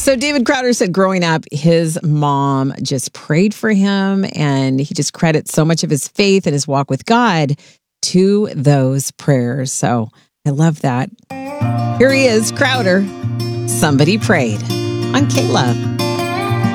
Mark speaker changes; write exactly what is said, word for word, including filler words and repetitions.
Speaker 1: So David Crowder said growing up, his mom just prayed for him, and he just credits so much of his faith and his walk with God to those prayers. So I love that. Here he is, Crowder. Somebody Prayed on K-Love.